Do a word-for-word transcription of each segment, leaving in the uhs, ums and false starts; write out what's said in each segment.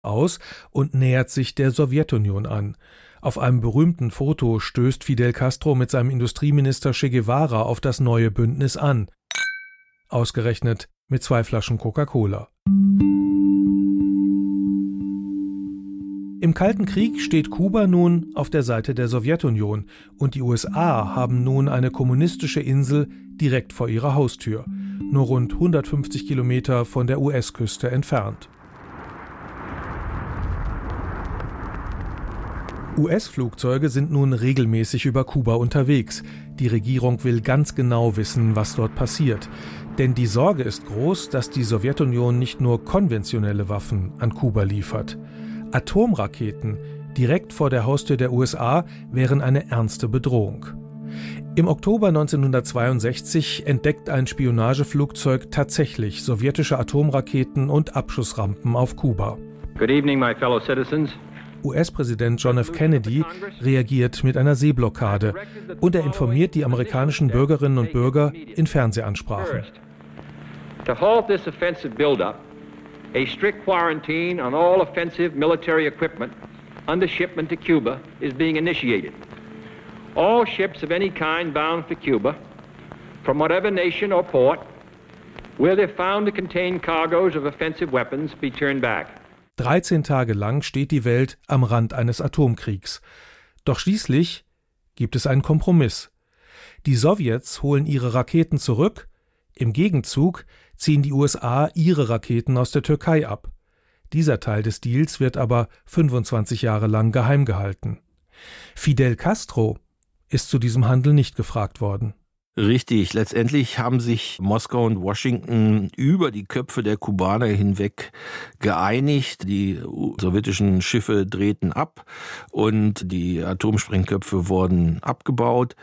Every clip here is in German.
aus und nähert sich der Sowjetunion an. Auf einem berühmten Foto stößt Fidel Castro mit seinem Industrieminister Che Guevara auf das neue Bündnis an. Ausgerechnet mit zwei Flaschen Coca-Cola. Im Kalten Krieg steht Kuba nun auf der Seite der Sowjetunion und die U S A haben nun eine kommunistische Insel direkt vor ihrer Haustür, nur rund hundertfünfzig Kilometer von der U S-Küste entfernt. U S-Flugzeuge sind nun regelmäßig über Kuba unterwegs. Die Regierung will ganz genau wissen, was dort passiert. Denn die Sorge ist groß, dass die Sowjetunion nicht nur konventionelle Waffen an Kuba liefert. Atomraketen direkt vor der Haustür der U S A wären eine ernste Bedrohung. Im Oktober neunzehnhundertzweiundsechzig entdeckt ein Spionageflugzeug tatsächlich sowjetische Atomraketen und Abschussrampen auf Kuba. Good evening, my fellow citizens. U S-Präsident John F. Kennedy reagiert mit einer Seeblockade und er informiert die amerikanischen Bürgerinnen und Bürger in Fernsehansprachen. To halt this offensive buildup, a strict quarantine on all offensive military equipment under shipment to Cuba is being initiated. All ships of any kind bound for Cuba, from whatever nation or port, where they're found to contain cargoes of offensive weapons, be turned back. dreizehn Tage lang steht die Welt am Rand eines Atomkriegs. Doch schließlich gibt es einen Kompromiss. Die Sowjets holen ihre Raketen zurück, im Gegenzug ziehen die U S A ihre Raketen aus der Türkei ab. Dieser Teil des Deals wird aber fünfundzwanzig Jahre lang geheim gehalten. Fidel Castro ist zu diesem Handel nicht gefragt worden. Richtig. Letztendlich haben sich Moskau und Washington über die Köpfe der Kubaner hinweg geeinigt. Die sowjetischen Schiffe drehten ab und die Atomsprengköpfe wurden abgebaut.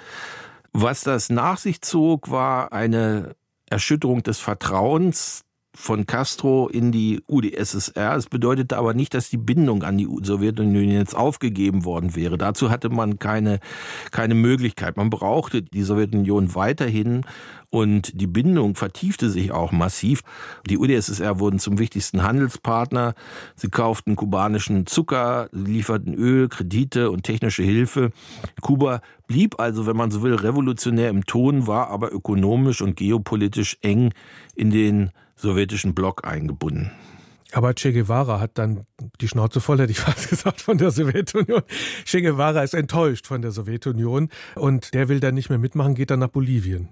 Was das nach sich zog, war eine Erschütterung des Vertrauens von Castro in die U d S S R. Es bedeutete aber nicht, dass die Bindung an die Sowjetunion jetzt aufgegeben worden wäre. Dazu hatte man keine, keine Möglichkeit. Man brauchte die Sowjetunion weiterhin und die Bindung vertiefte sich auch massiv. Die U d S S R wurden zum wichtigsten Handelspartner. Sie kauften kubanischen Zucker, lieferten Öl, Kredite und technische Hilfe. Kuba blieb also, wenn man so will, revolutionär im Ton, war aber ökonomisch und geopolitisch eng in den sowjetischen Block eingebunden. Aber Che Guevara hat dann die Schnauze voll, hätte ich fast gesagt, von der Sowjetunion. Che Guevara ist enttäuscht von der Sowjetunion und der will dann nicht mehr mitmachen, geht dann nach Bolivien.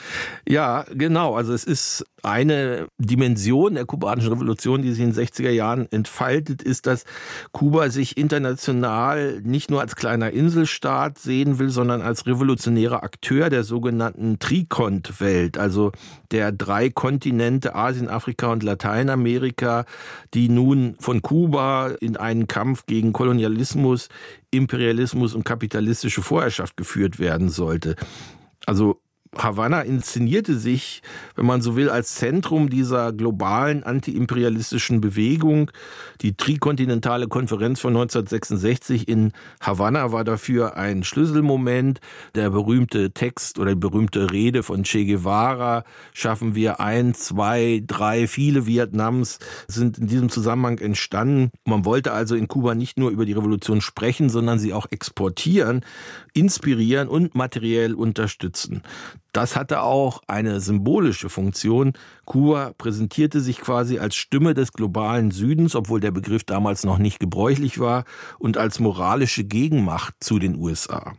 Ja, genau. Also es ist eine Dimension der kubanischen Revolution, die sich in den sechziger Jahren entfaltet, ist, dass Kuba sich international nicht nur als kleiner Inselstaat sehen will, sondern als revolutionärer Akteur der sogenannten Trikont-Welt, also der drei Kontinente Asien, Afrika und Lateinamerika, die nun von Kuba in einen Kampf gegen Kolonialismus, Imperialismus und kapitalistische Vorherrschaft geführt werden sollte. Also Havanna inszenierte sich, wenn man so will, als Zentrum dieser globalen antiimperialistischen Bewegung. Die Trikontinentale Konferenz von neunzehnhundertsechsundsechzig in Havanna war dafür ein Schlüsselmoment. Der berühmte Text oder die berühmte Rede von Che Guevara, schaffen wir ein, zwei, drei, viele Vietnams, sind in diesem Zusammenhang entstanden. Man wollte also in Kuba nicht nur über die Revolution sprechen, sondern sie auch exportieren, inspirieren und materiell unterstützen. Das hatte auch eine symbolische Funktion. Kuba präsentierte sich quasi als Stimme des globalen Südens, obwohl der Begriff damals noch nicht gebräuchlich war, und als moralische Gegenmacht zu den U S A.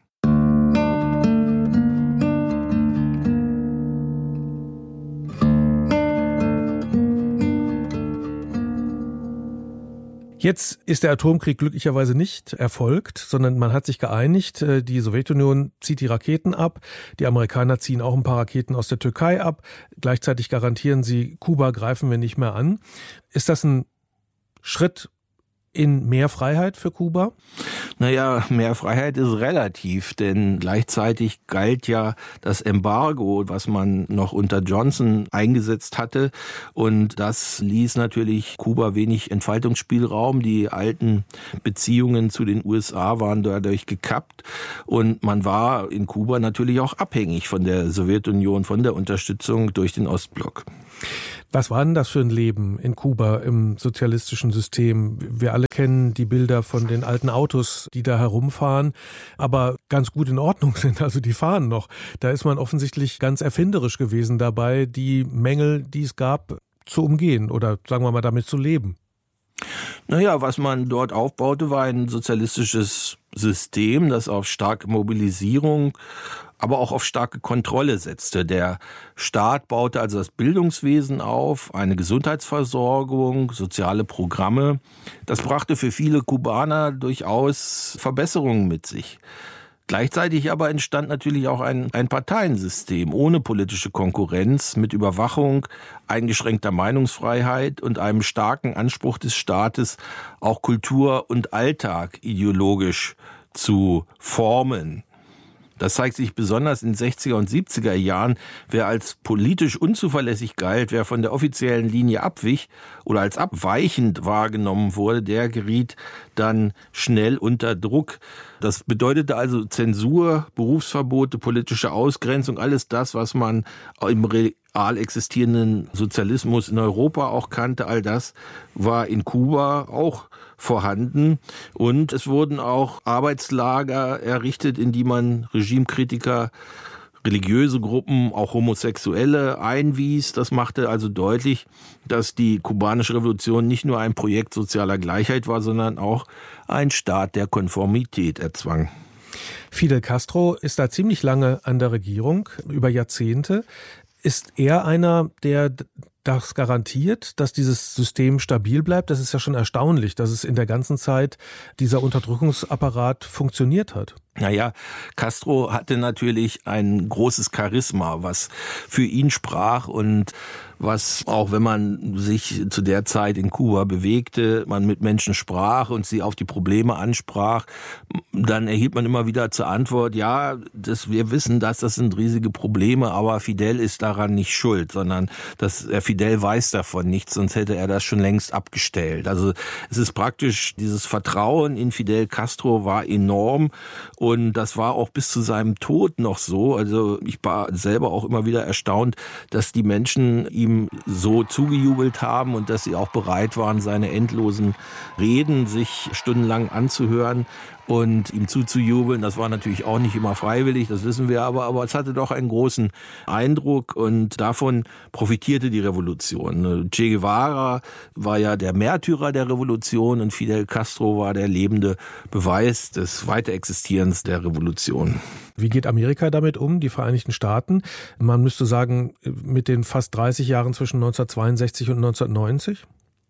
Jetzt ist der Atomkrieg glücklicherweise nicht erfolgt, sondern man hat sich geeinigt, die Sowjetunion zieht die Raketen ab, die Amerikaner ziehen auch ein paar Raketen aus der Türkei ab, gleichzeitig garantieren sie, Kuba greifen wir nicht mehr an. Ist das ein Schritt in mehr Freiheit für Kuba? Naja, mehr Freiheit ist relativ, denn gleichzeitig galt ja das Embargo, was man noch unter Johnson eingesetzt hatte, und das ließ natürlich Kuba wenig Entfaltungsspielraum. Die alten Beziehungen zu den U S A waren dadurch gekappt und man war in Kuba natürlich auch abhängig von der Sowjetunion, von der Unterstützung durch den Ostblock. Was war denn das für ein Leben in Kuba im sozialistischen System? Wir alle kennen die Bilder von den alten Autos, die da herumfahren, aber ganz gut in Ordnung sind, also die fahren noch. Da ist man offensichtlich ganz erfinderisch gewesen dabei, die Mängel, die es gab, zu umgehen oder sagen wir mal damit zu leben. Naja, was man dort aufbaute, war ein sozialistisches System, das auf starke Mobilisierung, aber auch auf starke Kontrolle setzte. Der Staat baute also das Bildungswesen auf, eine Gesundheitsversorgung, soziale Programme. Das brachte für viele Kubaner durchaus Verbesserungen mit sich. Gleichzeitig aber entstand natürlich auch ein, ein Parteiensystem ohne politische Konkurrenz, mit Überwachung, eingeschränkter Meinungsfreiheit und einem starken Anspruch des Staates, auch Kultur und Alltag ideologisch zu formen. Das zeigt sich besonders in den sechziger und siebziger Jahren. Wer als politisch unzuverlässig galt, wer von der offiziellen Linie abwich oder als abweichend wahrgenommen wurde, der geriet dann schnell unter Druck. Das bedeutete also Zensur, Berufsverbote, politische Ausgrenzung, alles das, was man im real existierenden Sozialismus in Europa auch kannte, all das war in Kuba auch vorhanden. Und es wurden auch Arbeitslager errichtet, in die man Regimekritiker, religiöse Gruppen, auch Homosexuelle einwies. Das machte also deutlich, dass die kubanische Revolution nicht nur ein Projekt sozialer Gleichheit war, sondern auch ein Staat der Konformität erzwang. Fidel Castro ist da ziemlich lange an der Regierung, über Jahrzehnte. Ist er einer, der das garantiert, dass dieses System stabil bleibt? Das ist ja schon erstaunlich, dass es in der ganzen Zeit dieser Unterdrückungsapparat funktioniert hat. Naja, Castro hatte natürlich ein großes Charisma, was für ihn sprach und was auch, wenn man sich zu der Zeit in Kuba bewegte, man mit Menschen sprach und sie auf die Probleme ansprach, dann erhielt man immer wieder zur Antwort, ja, das, wir wissen das, das sind riesige Probleme, aber Fidel ist daran nicht schuld, sondern das, Fidel weiß davon nichts, sonst hätte er das schon längst abgestellt. Also es ist praktisch, dieses Vertrauen in Fidel Castro war enorm. Und das war auch bis zu seinem Tod noch so. Also ich war selber auch immer wieder erstaunt, dass die Menschen ihm so zugejubelt haben und dass sie auch bereit waren, seine endlosen Reden sich stundenlang anzuhören und ihm zuzujubeln. Das war natürlich auch nicht immer freiwillig, das wissen wir, aber, aber es hatte doch einen großen Eindruck und davon profitierte die Revolution. Che Guevara war ja der Märtyrer der Revolution und Fidel Castro war der lebende Beweis des Weiterexistierens der Revolution. Wie geht Amerika damit um, die Vereinigten Staaten? Man müsste sagen, mit den fast dreißig Jahren zwischen neunzehnhundertzweiundsechzig und neunzehnhundertneunzig?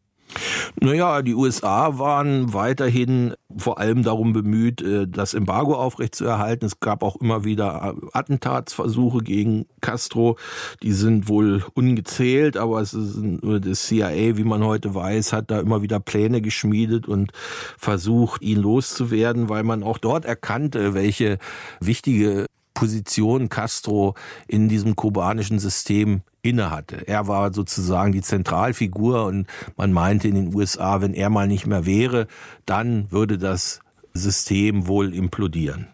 Naja, die U S A waren weiterhin vor allem darum bemüht, das Embargo aufrechtzuerhalten. Es gab auch immer wieder Attentatsversuche gegen Castro. Die sind wohl ungezählt, aber es ist nur das C I A, wie man heute weiß, hat da immer wieder Pläne geschmiedet und versucht, ihn loszuwerden, weil man auch dort erkannte, welche wichtige Position Castro in diesem kubanischen System innehatte. Er war sozusagen die Zentralfigur und man meinte in den U S A, wenn er mal nicht mehr wäre, dann würde das System wohl implodieren.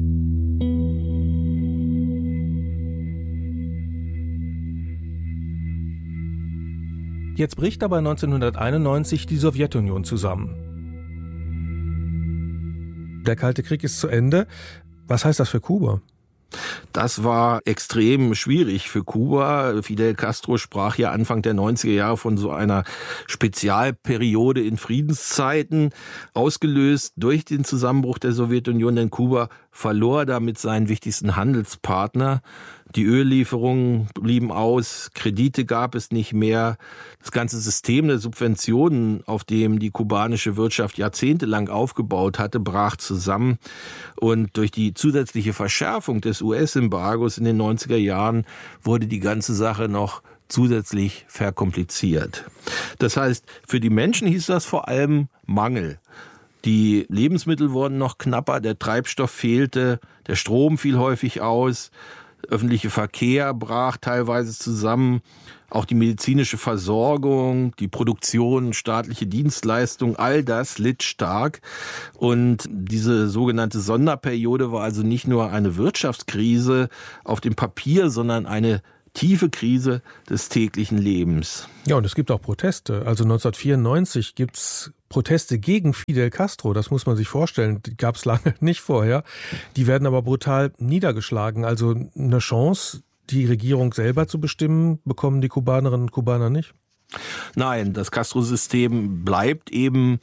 Jetzt bricht aber neunzehnhunderteinundneunzig die Sowjetunion zusammen. Der Kalte Krieg ist zu Ende. Was heißt das für Kuba? Das war extrem schwierig für Kuba. Fidel Castro sprach ja Anfang der neunziger Jahre von so einer Spezialperiode in Friedenszeiten, ausgelöst durch den Zusammenbruch der Sowjetunion, denn Kuba verlor damit seinen wichtigsten Handelspartner. Die Öllieferungen blieben aus, Kredite gab es nicht mehr. Das ganze System der Subventionen, auf dem die kubanische Wirtschaft jahrzehntelang aufgebaut hatte, brach zusammen. Und durch die zusätzliche Verschärfung des U S-Embargos in den neunziger Jahren wurde die ganze Sache noch zusätzlich verkompliziert. Das heißt, für die Menschen hieß das vor allem Mangel. Die Lebensmittel wurden noch knapper, der Treibstoff fehlte, der Strom fiel häufig aus. Öffentliche Verkehr brach teilweise zusammen, auch die medizinische Versorgung, die Produktion, staatliche Dienstleistungen, all das litt stark. Und diese sogenannte Sonderperiode war also nicht nur eine Wirtschaftskrise auf dem Papier, sondern eine tiefe Krise des täglichen Lebens. Ja, und es gibt auch Proteste. Also neunzehnhundertvierundneunzig gibt es Proteste gegen Fidel Castro, das muss man sich vorstellen, die gab es lange nicht vorher. Die werden aber brutal niedergeschlagen. Also eine Chance, die Regierung selber zu bestimmen, bekommen die Kubanerinnen und Kubaner nicht? Nein, das Castro-System bleibt eben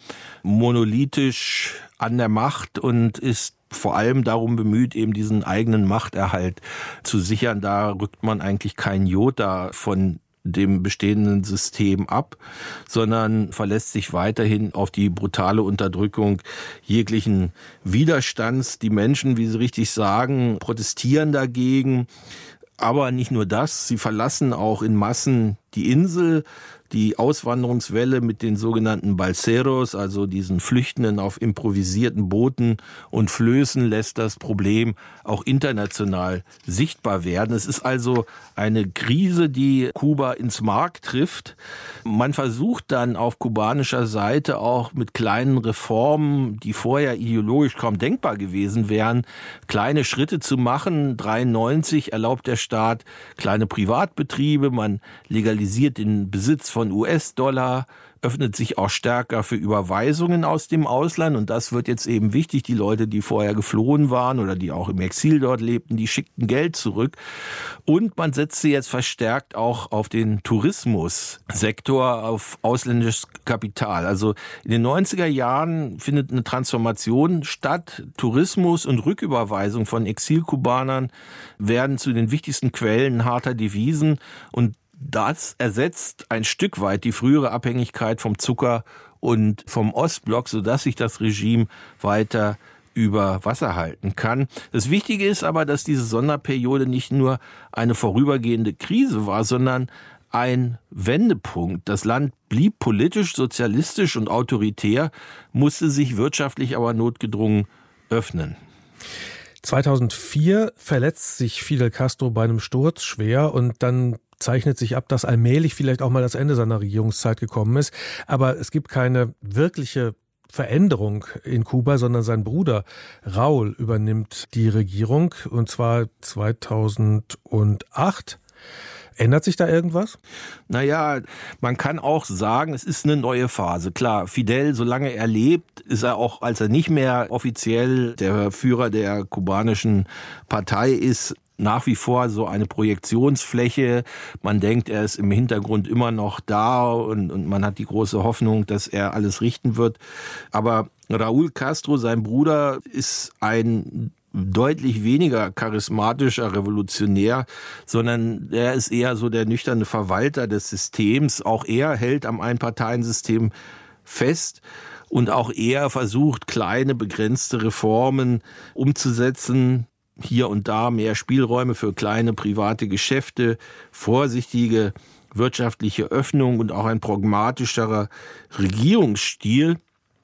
monolithisch an der Macht und ist vor allem darum bemüht, eben diesen eigenen Machterhalt zu sichern. Da rückt man eigentlich kein Jota von dem bestehenden System ab, sondern verlässt sich weiterhin auf die brutale Unterdrückung jeglichen Widerstands. Die Menschen, wie Sie richtig sagen, protestieren dagegen. Aber nicht nur das, sie verlassen auch in Massen die Insel. Die Auswanderungswelle mit den sogenannten Balseros, also diesen Flüchtenden auf improvisierten Booten und Flößen, lässt das Problem auch international sichtbar werden. Es ist also eine Krise, die Kuba ins Mark trifft. Man versucht dann auf kubanischer Seite auch mit kleinen Reformen, die vorher ideologisch kaum denkbar gewesen wären, kleine Schritte zu machen. dreiundneunzig erlaubt der Staat kleine Privatbetriebe, man legalisiert den Besitz von U S-Dollar, öffnet sich auch stärker für Überweisungen aus dem Ausland. Und das wird jetzt eben wichtig. Die Leute, die vorher geflohen waren oder die auch im Exil dort lebten, die schickten Geld zurück. Und man setzte jetzt verstärkt auch auf den Tourismussektor, auf ausländisches Kapital. Also in den neunziger Jahren findet eine Transformation statt. Tourismus und Rücküberweisung von Exilkubanern werden zu den wichtigsten Quellen harter Devisen. Und das ersetzt ein Stück weit die frühere Abhängigkeit vom Zucker und vom Ostblock, sodass sich das Regime weiter über Wasser halten kann. Das Wichtige ist aber, dass diese Sonderperiode nicht nur eine vorübergehende Krise war, sondern ein Wendepunkt. Das Land blieb politisch, sozialistisch und autoritär, musste sich wirtschaftlich aber notgedrungen öffnen. zweitausendvier verletzt sich Fidel Castro bei einem Sturz schwer und dann zeichnet sich ab, dass allmählich vielleicht auch mal das Ende seiner Regierungszeit gekommen ist. Aber es gibt keine wirkliche Veränderung in Kuba, sondern sein Bruder Raúl übernimmt die Regierung, und zwar zweitausendacht. Ändert sich da irgendwas? Naja, man kann auch sagen, es ist eine neue Phase. Klar, Fidel, solange er lebt, ist er auch, als er nicht mehr offiziell der Führer der kubanischen Partei ist, nach wie vor so eine Projektionsfläche. Man denkt, er ist im Hintergrund immer noch da und, und man hat die große Hoffnung, dass er alles richten wird. Aber Raúl Castro, sein Bruder, ist ein deutlich weniger charismatischer Revolutionär, sondern er ist eher so der nüchterne Verwalter des Systems. Auch er hält am Einparteiensystem fest. Und auch er versucht, kleine, begrenzte Reformen umzusetzen. Hier und da mehr Spielräume für kleine private Geschäfte, vorsichtige wirtschaftliche Öffnung und auch ein pragmatischerer Regierungsstil,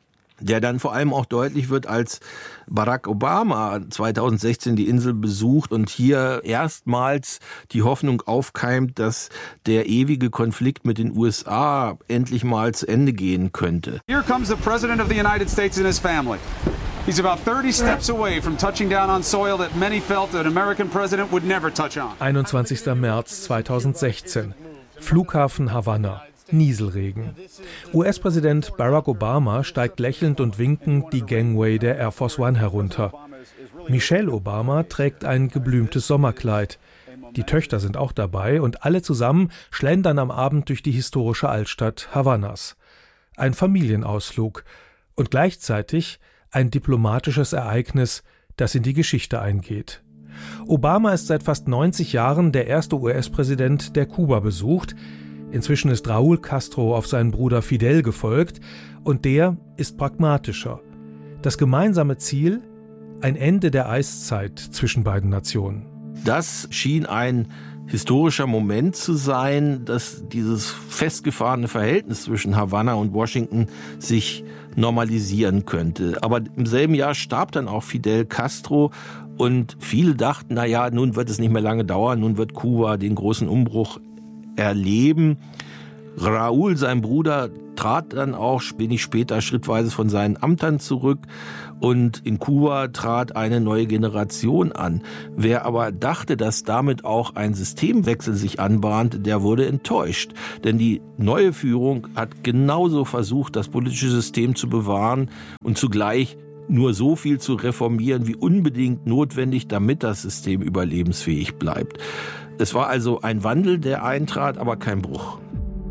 der dann vor allem auch deutlich wird, als Barack Obama zweitausendsechzehn die Insel besucht und hier erstmals die Hoffnung aufkeimt, dass der ewige Konflikt mit den U S A endlich mal zu Ende gehen könnte. Here comes the President of the United States and his family. He's about thirty steps away from touching down on soil that many felt an American president would never touch on. einundzwanzigster März zweitausendsechzehn. Flughafen Havanna. Nieselregen. U S-Präsident Barack Obama steigt lächelnd und winkend die Gangway der Air Force One herunter. Michelle Obama trägt ein geblümtes Sommerkleid. Die Töchter sind auch dabei und alle zusammen schlendern am Abend durch die historische Altstadt Havannas. Ein Familienausflug und gleichzeitig ein diplomatisches Ereignis, das in die Geschichte eingeht. Obama ist seit fast neunzig Jahren der erste U S-Präsident, der Kuba besucht. Inzwischen ist Raúl Castro auf seinen Bruder Fidel gefolgt und der ist pragmatischer. Das gemeinsame Ziel: ein Ende der Eiszeit zwischen beiden Nationen. Das schien ein historischer Moment zu sein, dass dieses festgefahrene Verhältnis zwischen Havanna und Washington sich normalisieren könnte. Aber im selben Jahr starb dann auch Fidel Castro und viele dachten, na ja, nun wird es nicht mehr lange dauern, nun wird Kuba den großen Umbruch erleben. Raúl, sein Bruder, trat dann auch wenig später schrittweise von seinen Ämtern zurück und in Kuba trat eine neue Generation an. Wer aber dachte, dass damit auch ein Systemwechsel sich anbahnt, der wurde enttäuscht. Denn die neue Führung hat genauso versucht, das politische System zu bewahren und zugleich nur so viel zu reformieren, wie unbedingt notwendig, damit das System überlebensfähig bleibt. Es war also ein Wandel, der eintrat, aber kein Bruch.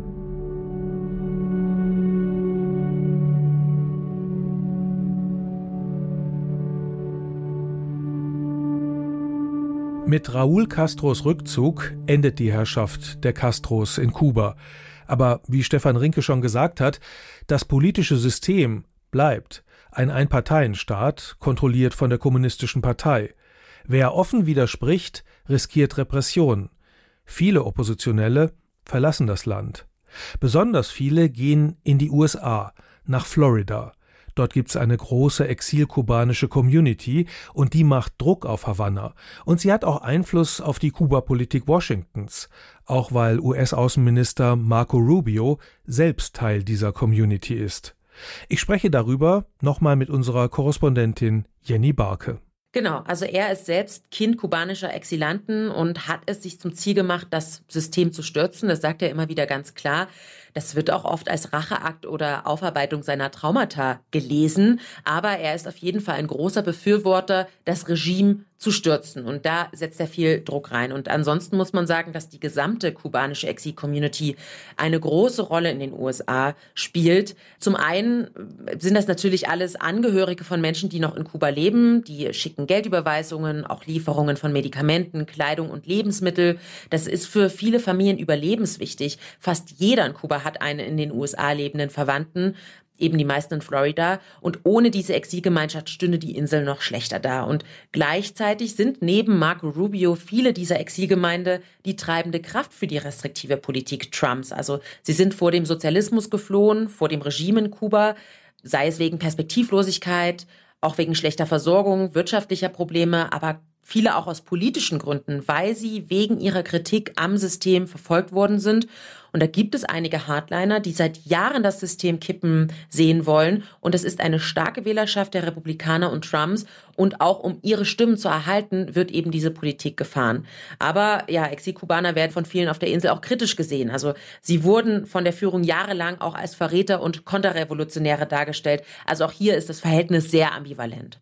Mit Raúl Castros Rückzug endet die Herrschaft der Castros in Kuba. Aber wie Stefan Rinke schon gesagt hat, das politische System bleibt ein Einparteienstaat, kontrolliert von der Kommunistischen Partei. Wer offen widerspricht, riskiert Repression. Viele Oppositionelle verlassen das Land. Besonders viele gehen in die U S A, nach Florida. Dort gibt es eine große exilkubanische Community und die macht Druck auf Havanna. Und sie hat auch Einfluss auf die Kuba-Politik Washingtons, auch weil U S-Außenminister Marco Rubio selbst Teil dieser Community ist. Ich spreche darüber nochmal mit unserer Korrespondentin Jenny Barke. Genau, also er ist selbst Kind kubanischer Exilanten und hat es sich zum Ziel gemacht, das System zu stürzen. Das sagt er immer wieder ganz klar. Das wird auch oft als Racheakt oder Aufarbeitung seiner Traumata gelesen. Aber er ist auf jeden Fall ein großer Befürworter, das Regime zu stürzen. Und da setzt er viel Druck rein. Und ansonsten muss man sagen, dass die gesamte kubanische Exil-Community eine große Rolle in den U S A spielt. Zum einen sind das natürlich alles Angehörige von Menschen, die noch in Kuba leben. Die schicken Geldüberweisungen, auch Lieferungen von Medikamenten, Kleidung und Lebensmittel. Das ist für viele Familien überlebenswichtig. Fast jeder in Kuba hat einen in den U S A lebenden Verwandten, eben die meisten in Florida. Und ohne diese Exilgemeinschaft stünde die Insel noch schlechter da. Und gleichzeitig sind neben Marco Rubio viele dieser Exilgemeinde die treibende Kraft für die restriktive Politik Trumps. Also sie sind vor dem Sozialismus geflohen, vor dem Regime in Kuba, sei es wegen Perspektivlosigkeit, auch wegen schlechter Versorgung, wirtschaftlicher Probleme, aber viele auch aus politischen Gründen, weil sie wegen ihrer Kritik am System verfolgt worden sind. Und da gibt es einige Hardliner, die seit Jahren das System kippen sehen wollen. Und es ist eine starke Wählerschaft der Republikaner und Trumps. Und auch um ihre Stimmen zu erhalten, wird eben diese Politik gefahren. Aber ja, Exilkubaner werden von vielen auf der Insel auch kritisch gesehen. Also sie wurden von der Führung jahrelang auch als Verräter und Konterrevolutionäre dargestellt. Also auch hier ist das Verhältnis sehr ambivalent.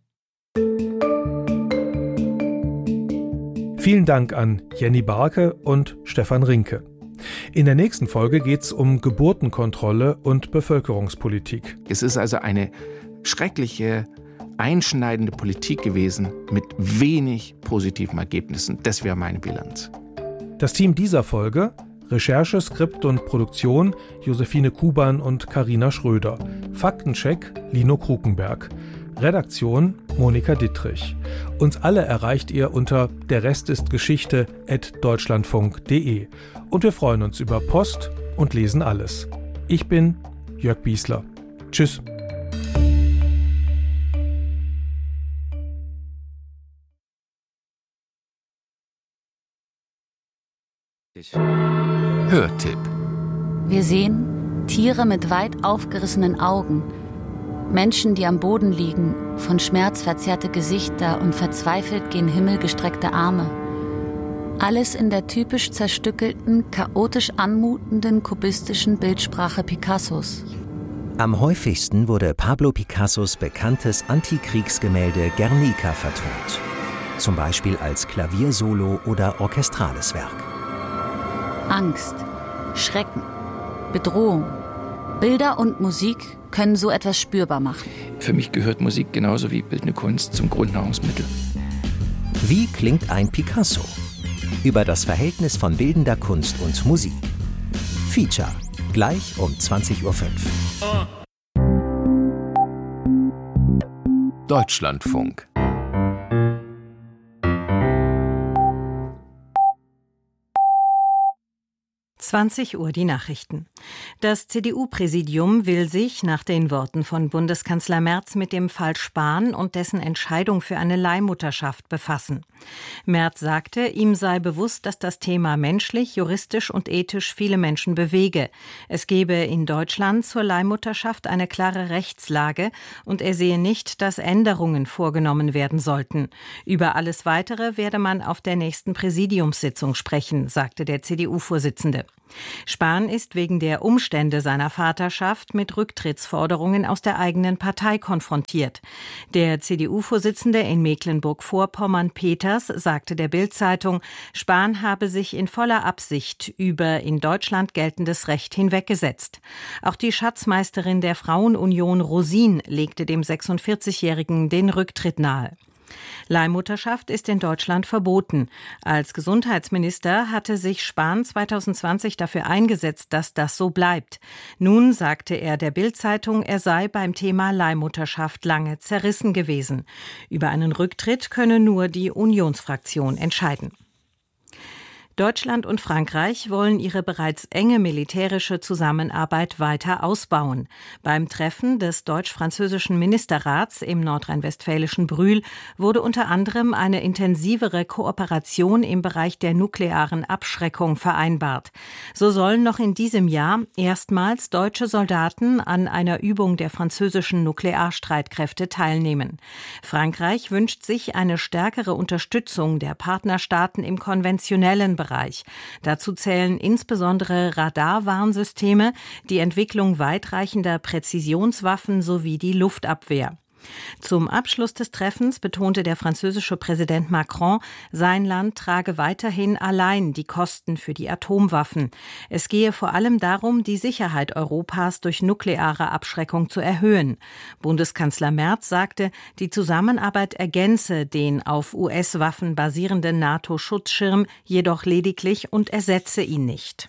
Vielen Dank an Jenny Barke und Stefan Rinke. In der nächsten Folge geht es um Geburtenkontrolle und Bevölkerungspolitik. Es ist also eine schreckliche, einschneidende Politik gewesen mit wenig positiven Ergebnissen. Das wäre meine Bilanz. Das Team dieser Folge: Recherche, Skript und Produktion Josephine Kuban und Carina Schröder. Faktencheck Lino Krukenberg. Redaktion Monika Dittrich. Uns alle erreicht ihr unter der Rest ist Geschichte at deutschlandfunk punkt de. Und wir freuen uns über Post und lesen alles. Ich bin Jörg Biesler. Tschüss. Hörtipp. Wir sehen Tiere mit weit aufgerissenen Augen, Menschen, die am Boden liegen, von Schmerz verzerrte Gesichter und verzweifelt gen Himmel gestreckte Arme. Alles in der typisch zerstückelten, chaotisch anmutenden kubistischen Bildsprache Picassos. Am häufigsten wurde Pablo Picassos bekanntes Antikriegsgemälde Guernica vertont. Zum Beispiel als Klaviersolo oder orchestrales Werk. Angst, Schrecken, Bedrohung. Bilder und Musik können so etwas spürbar machen. Für mich gehört Musik genauso wie bildende Kunst zum Grundnahrungsmittel. Wie klingt ein Picasso? Über das Verhältnis von bildender Kunst und Musik. Feature, gleich um zwanzig Uhr fünf. Deutschlandfunk. zwanzig Uhr die Nachrichten. Das C D U-Präsidium will sich nach den Worten von Bundeskanzler Merz mit dem Fall Spahn und dessen Entscheidung für eine Leihmutterschaft befassen. Merz sagte, ihm sei bewusst, dass das Thema menschlich, juristisch und ethisch viele Menschen bewege. Es gebe in Deutschland zur Leihmutterschaft eine klare Rechtslage und er sehe nicht, dass Änderungen vorgenommen werden sollten. Über alles Weitere werde man auf der nächsten Präsidiumssitzung sprechen, sagte der C D U-Vorsitzende. Spahn ist wegen der Umstände seiner Vaterschaft mit Rücktrittsforderungen aus der eigenen Partei konfrontiert. Der C D U-Vorsitzende in Mecklenburg-Vorpommern Peters sagte der Bild-Zeitung, Spahn habe sich in voller Absicht über in Deutschland geltendes Recht hinweggesetzt. Auch die Schatzmeisterin der Frauenunion Rosin legte dem sechsundvierzigjährigen den Rücktritt nahe. Leihmutterschaft ist in Deutschland verboten. Als Gesundheitsminister hatte sich Spahn zweitausendzwanzig dafür eingesetzt, dass das so bleibt. Nun sagte er der Bild-Zeitung, er sei beim Thema Leihmutterschaft lange zerrissen gewesen. Über einen Rücktritt könne nur die Unionsfraktion entscheiden. Deutschland und Frankreich wollen ihre bereits enge militärische Zusammenarbeit weiter ausbauen. Beim Treffen des deutsch-französischen Ministerrats im nordrhein-westfälischen Brühl wurde unter anderem eine intensivere Kooperation im Bereich der nuklearen Abschreckung vereinbart. So sollen noch in diesem Jahr erstmals deutsche Soldaten an einer Übung der französischen Nuklearstreitkräfte teilnehmen. Frankreich wünscht sich eine stärkere Unterstützung der Partnerstaaten im konventionellen Bereich. Bereich. Dazu zählen insbesondere Radarwarnsysteme, die Entwicklung weitreichender Präzisionswaffen sowie die Luftabwehr. Zum Abschluss des Treffens betonte der französische Präsident Macron, sein Land trage weiterhin allein die Kosten für die Atomwaffen. Es gehe vor allem darum, die Sicherheit Europas durch nukleare Abschreckung zu erhöhen. Bundeskanzler Merz sagte, die Zusammenarbeit ergänze den auf U S-Waffen basierenden NATO-Schutzschirm jedoch lediglich und ersetze ihn nicht.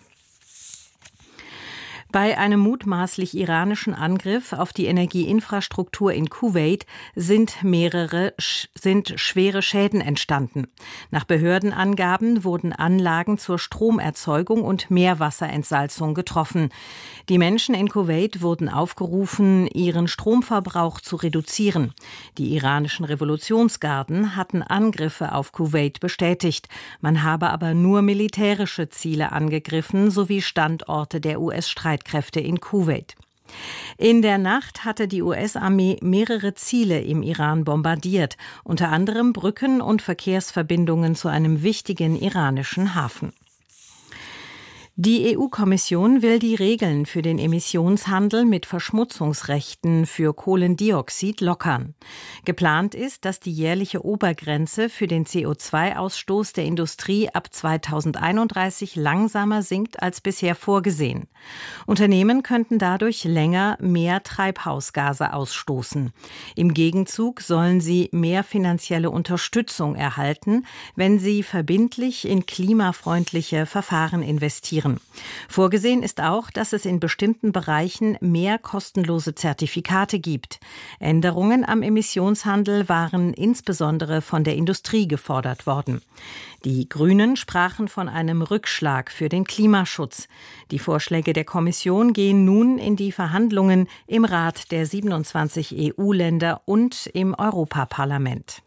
Bei einem mutmaßlich iranischen Angriff auf die Energieinfrastruktur in Kuwait sind mehrere sind schwere Schäden entstanden. Nach Behördenangaben wurden Anlagen zur Stromerzeugung und Meerwasserentsalzung getroffen. Die Menschen in Kuwait wurden aufgerufen, ihren Stromverbrauch zu reduzieren. Die iranischen Revolutionsgarden hatten Angriffe auf Kuwait bestätigt. Man habe aber nur militärische Ziele angegriffen sowie Standorte der U S-Streitkräfte in Kuwait. In der Nacht hatte die U S-Armee mehrere Ziele im Iran bombardiert, unter anderem Brücken und Verkehrsverbindungen zu einem wichtigen iranischen Hafen. Die E U-Kommission will die Regeln für den Emissionshandel mit Verschmutzungsrechten für Kohlendioxid lockern. Geplant ist, dass die jährliche Obergrenze für den C O zwei Ausstoß der Industrie ab zweitausendeinunddreißig langsamer sinkt als bisher vorgesehen. Unternehmen könnten dadurch länger mehr Treibhausgase ausstoßen. Im Gegenzug sollen sie mehr finanzielle Unterstützung erhalten, wenn sie verbindlich in klimafreundliche Verfahren investieren. Vorgesehen ist auch, dass es in bestimmten Bereichen mehr kostenlose Zertifikate gibt. Änderungen am Emissionshandel waren insbesondere von der Industrie gefordert worden. Die Grünen sprachen von einem Rückschlag für den Klimaschutz. Die Vorschläge der Kommission gehen nun in die Verhandlungen im Rat der siebenundzwanzig E U-Länder und im Europaparlament.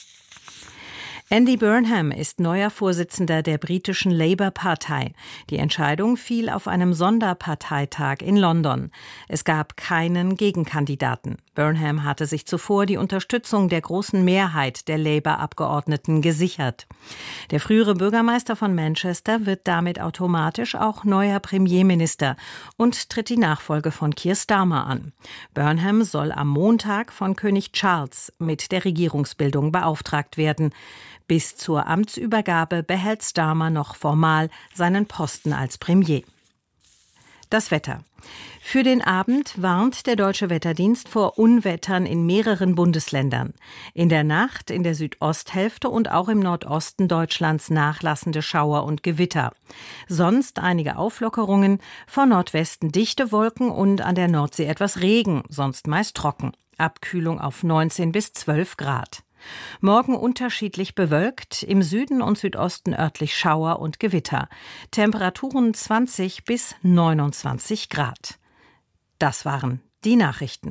Andy Burnham ist neuer Vorsitzender der britischen Labour-Partei. Die Entscheidung fiel auf einem Sonderparteitag in London. Es gab keinen Gegenkandidaten. Burnham hatte sich zuvor die Unterstützung der großen Mehrheit der Labour-Abgeordneten gesichert. Der frühere Bürgermeister von Manchester wird damit automatisch auch neuer Premierminister und tritt die Nachfolge von Keir Starmer an. Burnham soll am Montag von König Charles mit der Regierungsbildung beauftragt werden. Bis zur Amtsübergabe behält Starmer noch formal seinen Posten als Premier. Das Wetter. Für den Abend warnt der Deutsche Wetterdienst vor Unwettern in mehreren Bundesländern. In der Nacht in der Südosthälfte und auch im Nordosten Deutschlands nachlassende Schauer und Gewitter. Sonst einige Auflockerungen, von Nordwesten dichte Wolken und an der Nordsee etwas Regen, sonst meist trocken. Abkühlung auf neunzehn bis zwölf Grad. Morgen unterschiedlich bewölkt, im Süden und Südosten örtlich Schauer und Gewitter. Temperaturen zwanzig bis neunundzwanzig Grad. Das waren die Nachrichten.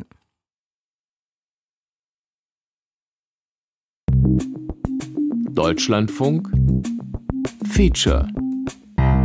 Deutschlandfunk Feature